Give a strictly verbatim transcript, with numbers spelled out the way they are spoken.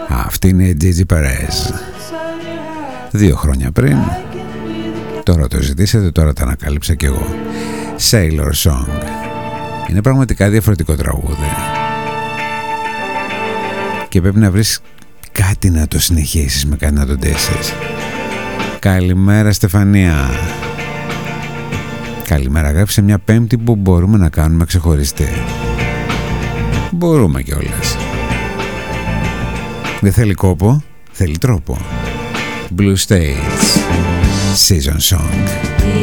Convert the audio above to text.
Αυτή είναι η Gigi Perez. Δύο χρόνια πριν. Τώρα το ζητήσατε, τώρα τα ανακάλυψα κι εγώ. Sailor Song. Είναι πραγματικά διαφορετικό τραγούδι. Και πρέπει να βρεις κάτι να το συνεχίσεις με κάτι να το ντέσεις. Καλημέρα Στεφανία. Καλημέρα, γράψε μια Πέμπτη που μπορούμε να κάνουμε ξεχωριστή. Μπορούμε κιόλας. Δεν θέλει κόπο, θέλει τρόπο. Blue States Season Song.